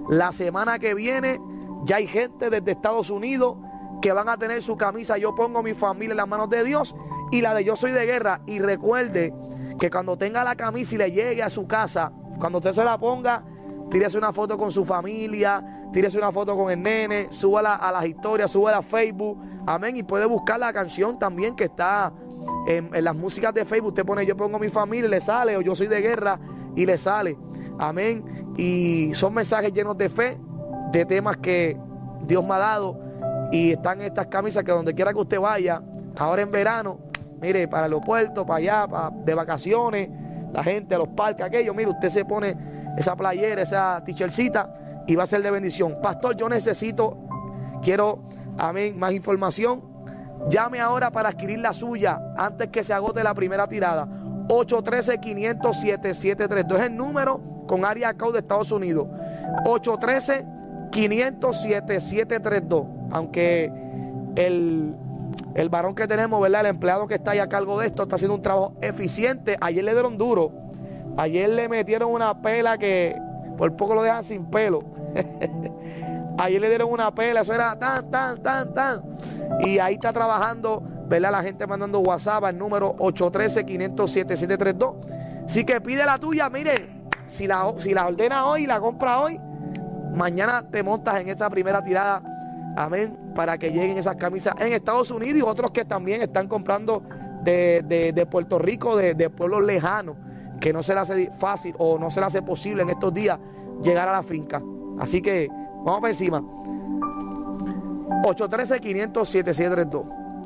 La semana que viene ya hay gente desde Estados Unidos que van a tener su camisa Yo pongo mi familia en las manos de Dios y la de Yo soy de guerra. Y recuerde que cuando tenga la camisa y le llegue a su casa, cuando usted se la ponga, tírese una foto con su familia, tírese una foto con el nene, súbala a las historias, súbala a Facebook, amén. Y puede buscar la canción también que está en las músicas de Facebook. Usted pone Yo pongo mi familia y le sale, o Yo soy de guerra y le sale, amén. Y son mensajes llenos de fe, de temas que Dios me ha dado, y están estas camisas que donde quiera que usted vaya, ahora en verano, mire, para el aeropuerto, para allá, de vacaciones, la gente, los parques, aquello, mire, usted se pone esa playera, esa t-shirtcita y va a ser de bendición. Pastor, yo quiero, amén, más información. Llame ahora para adquirir la suya antes que se agote la primera tirada. 813-500-7732 es el número con área code de Estados Unidos. 813-500-7732. Aunque el varón que tenemos, ¿verdad?, el empleado que está ahí a cargo de esto, está haciendo un trabajo eficiente. Ayer le dieron duro. Ayer le metieron una pela que por poco lo dejan sin pelo. Ayer le dieron una pela, eso era tan. Y ahí está trabajando, ¿verdad?, la gente mandando WhatsApp al número 813-500-7732. Así que pide la tuya, mire, si la ordena hoy y la compra hoy, mañana te montas en esta primera tirada, amén, para que lleguen esas camisas en Estados Unidos y otros que también están comprando de Puerto Rico, de pueblos lejanos, que no se le hace fácil o no se le hace posible en estos días llegar a la finca. Así que vamos para encima. 813-500-7732.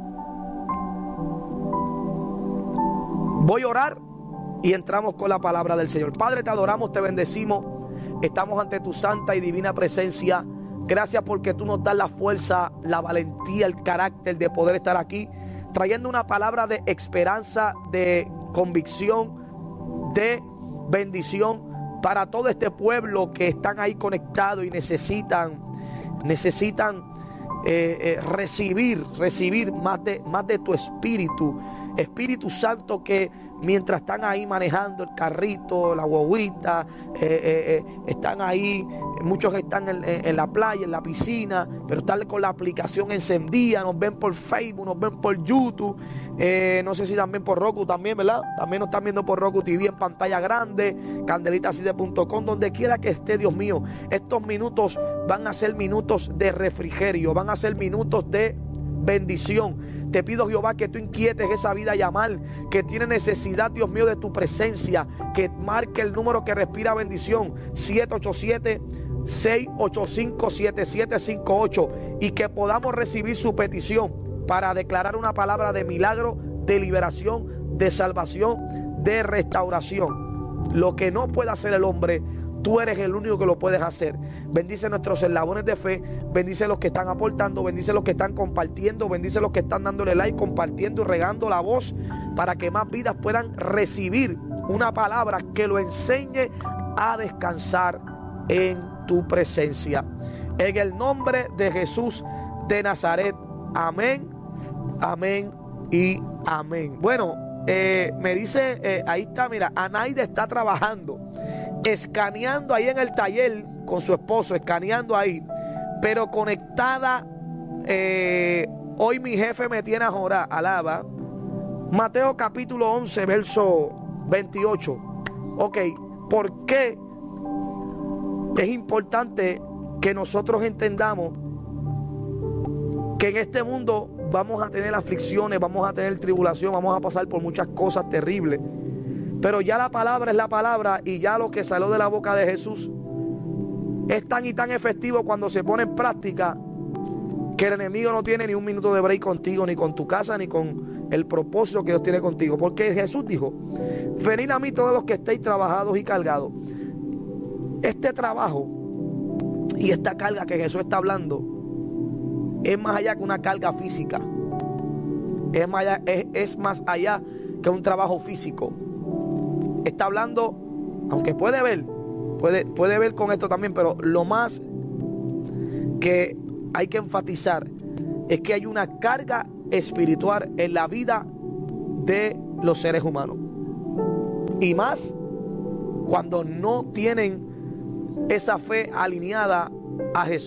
Voy a orar y entramos con la palabra del Señor. Padre, te adoramos, te bendecimos. Estamos ante tu santa y divina presencia. Gracias porque tú nos das la fuerza, la valentía, el carácter de poder estar aquí, trayendo una palabra de esperanza, de convicción, de bendición para todo este pueblo que están ahí conectados y necesitan recibir más de tu Espíritu Santo, que mientras están ahí manejando el carrito, la guaguita, están ahí, muchos están en la playa, en la piscina, pero están con la aplicación encendida, nos ven por Facebook, nos ven por YouTube, no sé si también por Roku también, ¿verdad? También nos están viendo por Roku TV en pantalla grande, candelitacide.com, donde quiera que esté, Dios mío. Estos minutos van a ser minutos de refrigerio, van a ser minutos de bendición. Te pido, Jehová, que tú inquietes esa vida Yamal que tiene necesidad, Dios mío, de tu presencia, que marque el número que respira bendición, 787-685-7758, y que podamos recibir su petición para declarar una palabra de milagro, de liberación, de salvación, de restauración. Lo que no puede hacer el hombre, tú eres el único que lo puedes hacer. Bendice nuestros eslabones de fe, bendice los que están aportando, bendice los que están compartiendo, bendice los que están dándole like, compartiendo y regando la voz, para que más vidas puedan recibir una palabra que lo enseñe a descansar en tu presencia. En el nombre de Jesús de Nazaret, amén, amén y amén. Bueno, me dice, ahí está, mira, Anaide está trabajando, escaneando ahí en el taller con su esposo, escaneando ahí, pero conectada. Hoy mi jefe me tiene a jorar, alaba. Mateo capítulo 11, verso 28. Ok, ¿por qué es importante que nosotros entendamos que en este mundo vamos a tener aflicciones, vamos a tener tribulación, vamos a pasar por muchas cosas terribles? Pero ya la palabra es la palabra, y ya lo que salió de la boca de Jesús es tan y tan efectivo cuando se pone en práctica, que el enemigo no tiene ni un minuto de break contigo, ni con tu casa, ni con el propósito que Dios tiene contigo. Porque Jesús dijo: venid a mí todos los que estéis trabajados y cargados. Este trabajo y esta carga que Jesús está hablando es más allá que una carga física. Es más allá que un trabajo físico. Está hablando, aunque puede ver con esto también, pero lo más que hay que enfatizar es que hay una carga espiritual en la vida de los seres humanos, y más cuando no tienen esa fe alineada a Jesús.